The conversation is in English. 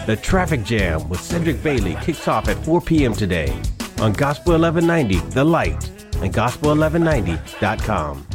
The Traffic Jam with Cedric Bailey kicks off at 4 p.m. today on Gospel 1190, The Light, and gospel1190.com.